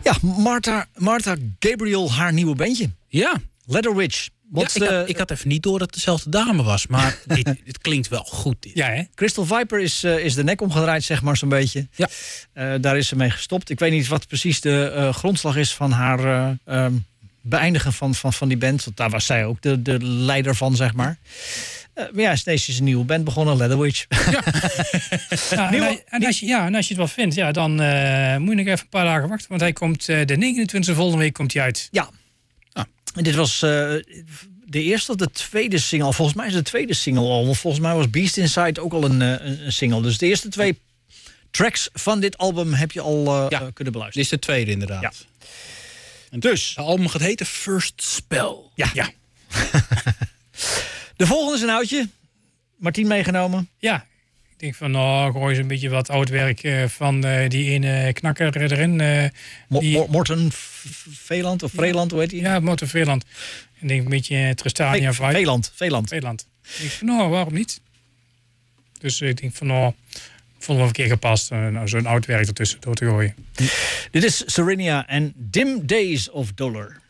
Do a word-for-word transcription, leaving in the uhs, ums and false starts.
Ja, Martha, Martha Gabriel, haar nieuwe bandje. Ja. Leather Witch. Ja, ik, had, ik had even niet door dat het dezelfde dame was. Maar dit, dit klinkt wel goed. Dit. Ja, hè? Crystal Viper is, uh, is de nek omgedraaid, zeg maar, zo'n beetje. Ja. Uh, daar is ze mee gestopt. Ik weet niet wat precies de uh, grondslag is van haar uh, um, beëindigen van, van, van die band. Want daar was zij ook de, de leider van, zeg maar. Uh, maar ja, steeds is een nieuwe band begonnen, Leather Witch. Ja. ja, en, en, als je, ja, en als je het wel vindt, ja, dan uh, moet je nog even een paar dagen wachten. Want hij komt uh, de negenentwintigste volgende week komt hij uit. Ja. Ah. En dit was uh, de eerste of de tweede single. Volgens mij is het de tweede single al. Want volgens mij was Beast Inside ook al een, een, een single. Dus de eerste twee tracks van dit album heb je al uh, ja. kunnen beluisteren. Dit is de tweede inderdaad. Ja. En dus, het album gaat heten First Spell. Ja. ja. De volgende is een oudje. Martien meegenomen. Ja. Ik denk van, nou, gooi eens een beetje wat oud werk uh, van uh, die ene knakker erin. Uh, die... Mo Morten Veeland of Vreeland, hoe heet hij? Ja, Morten Veeland. Ik denk een beetje Tristania Ve Veeland, Veeland. Veeland. Ik denk van, nou, waarom niet? Dus ik denk van, nou, ik vond het wel een keer gepast. Uh, nou, zo'n oud werk ertussen door te gooien. Dit is Serenia en Dim Days of Dollar.